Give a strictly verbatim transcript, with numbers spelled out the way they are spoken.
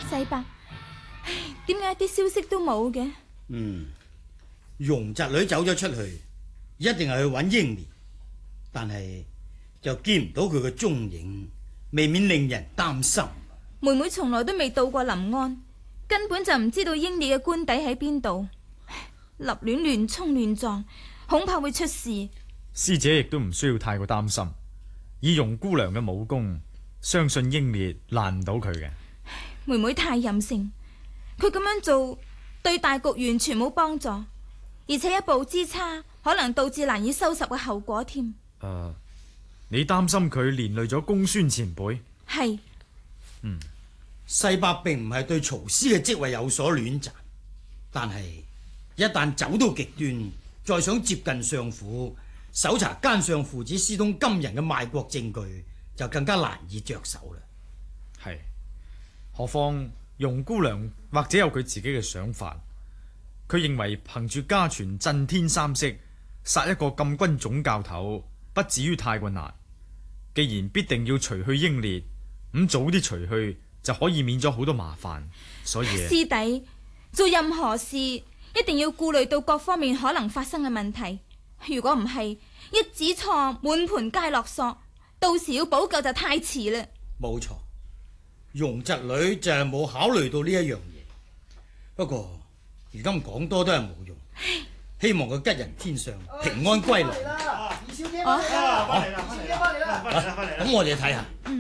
世伯，唉，點解一啲消息都冇嘅？ 嗯，容侄女走咗出去，一定係去揾英蓮，但係就見唔到佢嘅蹤影，未免令人擔心。 妹妹從來都未到過臨安，根本就唔知道英烈嘅官邸喺邊度，立亂亂衝亂撞，恐怕會出事。 師姐亦都唔需要太過擔心，以容姑娘嘅武功，相信英烈難唔到佢嘅。 妹妹太任性，佢咁樣做對大局完全冇幫助，而且一步之差可能導致難以收拾嘅後果添。 誒、呃，你擔心佢連累咗公孫前輩？ 係。 嗯， 世伯並唔係對曹師嘅職位有所戀棧，但係一旦走到極端，再想接近相府搜查奸相父子私通金人嘅賣國證據，就更加難以着手啦。 係，何況容姑娘或者有佢自己嘅想法，佢認為憑住家傳震天三式殺一個禁軍總教頭，不至於太過難。既然必定要除去英烈，咁早啲除去就可以免咗好多麻煩。所以師弟做任何事一定要顧慮到各方面可能發生嘅問題，如果唔係一指錯滿盤皆落索，到時要補救就太遲啦。 冇錯，容侄女就係冇考慮到呢一樣嘢。不過而今講多都係冇用，希望佢吉人天相，平安歸來。 二小姐翻嚟啦！翻嚟啦！二小姐翻嚟啦！ 咁我哋睇下。 嗯